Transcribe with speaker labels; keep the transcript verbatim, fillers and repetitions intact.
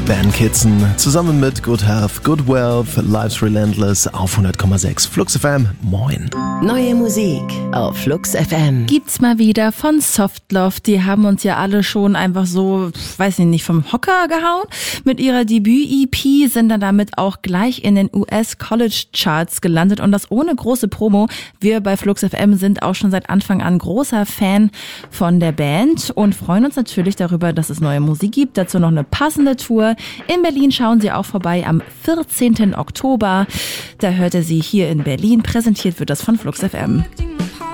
Speaker 1: Van Kitson zusammen mit Good Health, Good Wealth, Life's Relentless auf hundert Komma sechs Flux F M. Moin.
Speaker 2: Neue Musik auf Flux F M.
Speaker 3: Gibt's mal wieder von Softlove. Die haben uns ja alle schon einfach so, weiß ich nicht, vom Hocker gehauen. Mit ihrer Debüt-E P sind dann damit auch gleich in den U S College Charts gelandet und das ohne große Promo. Wir bei Flux F M sind auch schon seit Anfang an großer Fan von der Band und freuen uns natürlich darüber, dass es neue Musik gibt. Dazu noch eine passende Tour. In Berlin schauen sie auch vorbei am vierzehnten Oktober. Da hört ihr sie hier in Berlin. Präsentiert wird das von Flux F M.